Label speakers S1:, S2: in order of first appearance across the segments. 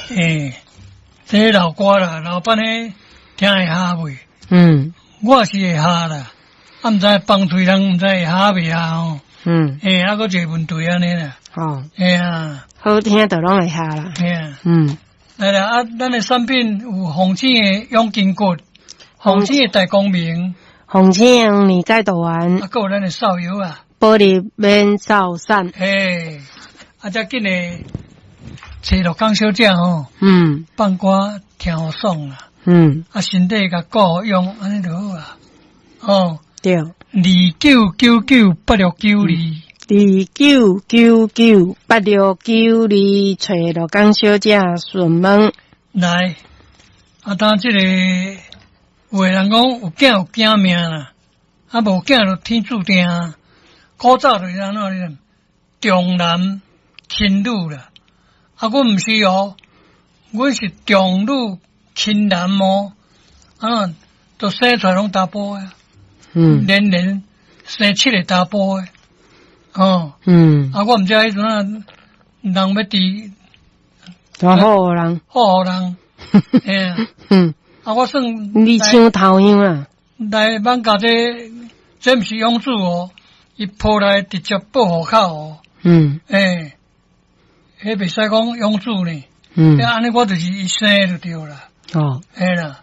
S1: 这老歌啦，老板呢听会下未？我是会下啦，毋知帮推人毋知会下未下吼。还阁一个问题安尼啦。
S2: 好听就拢会下啦。
S1: 来啦，咱的产品有红青的养筋骨，红青的大光明，
S2: 红青年解毒丸，
S1: 还有咱的扫油啊，
S2: 玻璃免扫散。
S1: 再紧的找落江小姐吼，放歌听好爽啦，身体甲顾好用，安尼就好啊。
S2: 对
S1: ，29998692。
S2: 29998692，找落江小姐询问。
S1: 来，当这个有的人讲有囝有囝命啦，无囝就天注定啊。古早就是安怎呢？重男轻女啦。阮毋是哦，阮是重女轻男哦。都生出来拢查甫诶。连生7个查甫诶。我毋知迄阵啊，人要伫
S2: 好人，
S1: 我算
S2: 你抢头样啊！
S1: 来咱家这毋是养子哦，伊抱来直接报户口哦。迄袂使讲养子呢。安尼我就是伊生就对啦。啦。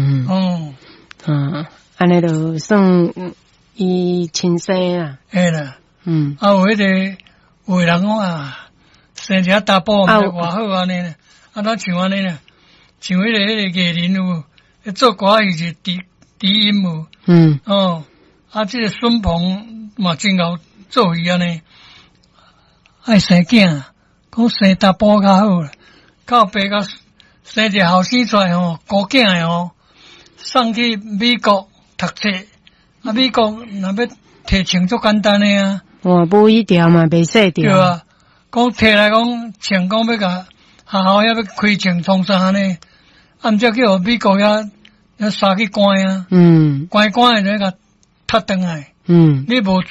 S2: 安尼就算伊亲生啦。
S1: 啦。有迄个有的人讲啊，生一个查甫毋知偌好安尼呢，咱像安尼呢，像迄个艺人有做歌伊是低音有，这个孙鹏嘛真够做伊安尼，爱生囝，讲生查甫较好啦，到爸甲生一个后生出来吼，孤囝诶吼，送去美国读册，美国若要摕钱足简单诶啊。
S2: 不一条嘛，袂洗掉。
S1: 对啊，讲摕来讲，钱讲要甲学校要开钱创啥呢？毋则去互美国遐杀去关啊。关诶就甲踢转来。你无